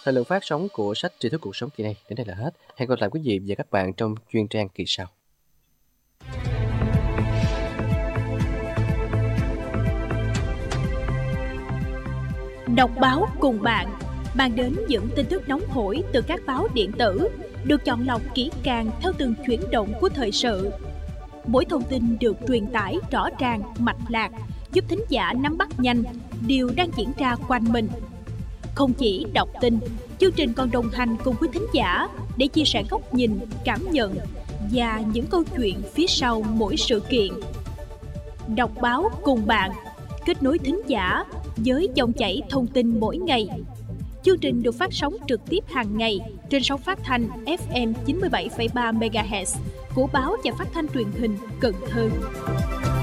Thời lượng phát sóng của sách Tri thức cuộc sống kỳ này đến đây là hết. Hẹn gặp lại quý vị và các bạn trong chuyên trang kỳ sau. Đọc báo cùng bạn mang đến những tin tức nóng hổi từ các báo điện tử, được chọn lọc kỹ càng theo từng chuyển động của thời sự. Mỗi thông tin được truyền tải rõ ràng, mạch lạc, giúp thính giả nắm bắt nhanh điều đang diễn ra quanh mình. Không chỉ đọc tin, chương trình còn đồng hành cùng quý thính giả để chia sẻ góc nhìn, cảm nhận và những câu chuyện phía sau mỗi sự kiện. Đọc báo cùng bạn, kết nối thính giả với dòng chảy thông tin mỗi ngày. Chương trình được phát sóng trực tiếp hàng ngày trên sóng phát thanh FM 97,3 MHz của báo và phát thanh truyền hình Cần Thơ.